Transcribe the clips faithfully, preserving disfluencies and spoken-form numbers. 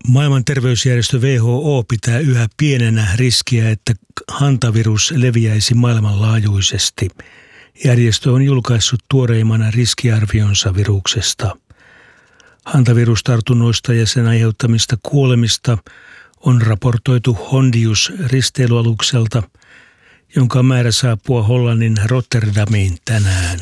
Maailman terveysjärjestö W H O pitää yhä pienenä riskiä, että hantavirus leviäisi maailmanlaajuisesti. Järjestö on julkaissut tuoreimman riskiarvionsa viruksesta. Hantavirustartunnoista ja sen aiheuttamista kuolemista on raportoitu Hondius-risteilyalukselta, jonka on määrä saapua Hollannin Rotterdamiin tänään.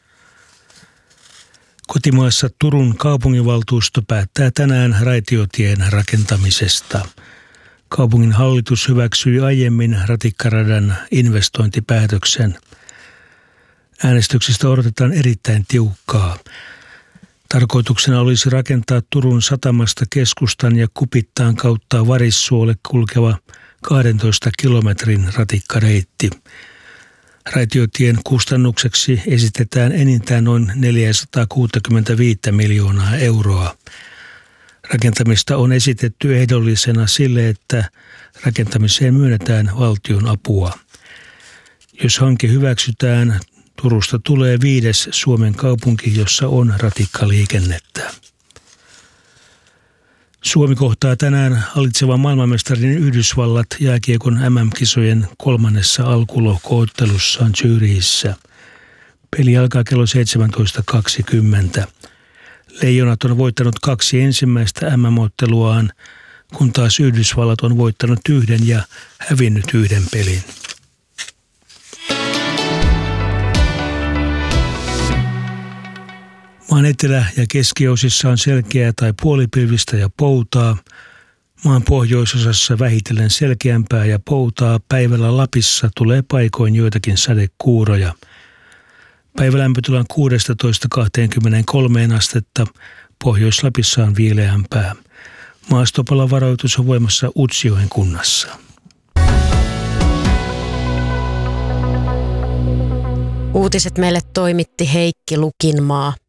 Kotimaassa Turun kaupunginvaltuusto päättää tänään raitiotien rakentamisesta. Kaupungin hallitus hyväksyi aiemmin ratikkaradan investointipäätöksen. Äänestyksistä odotetaan erittäin tiukkaa. Tarkoituksena olisi rakentaa Turun satamasta keskustan ja Kupittaan kautta Varissuolle kulkeva kahdentoista kilometrin ratikkareitti. Raitiotien kustannukseksi esitetään enintään noin neljäsataakuusikymmentäviisi miljoonaa euroa. Rakentamista on esitetty ehdollisena sille, että rakentamiseen myönnetään valtion apua. Jos hanke hyväksytään, Turusta tulee viides Suomen kaupunki, jossa on ratikkaliikennettä. Suomi kohtaa tänään hallitsevan maailmanmestarin Yhdysvallat jääkiekon M M-kisojen kolmannessa alkulohko-ottelussaan Zürichissä. Peli alkaa kello seitsemäntoista kaksikymmentä. Leijonat on voittanut kaksi ensimmäistä M M-otteluaan, kun taas Yhdysvallat on voittanut yhden ja hävinnyt yhden pelin. Maan etelä- ja keskiosissa on selkeää tai puolipilvistä ja poutaa. Maan pohjoisosassa vähitellen selkeämpää ja poutaa. Päivällä Lapissa tulee paikoin joitakin sadekuuroja. Päivälämpötila on kuusitoista kaksikymmentäkolme astetta. Pohjois-Lapissa on viileämpää. Maastopalavaroitus on voimassa Utsjoen kunnassa. Uutiset meille toimitti Heikki Lukinmaa.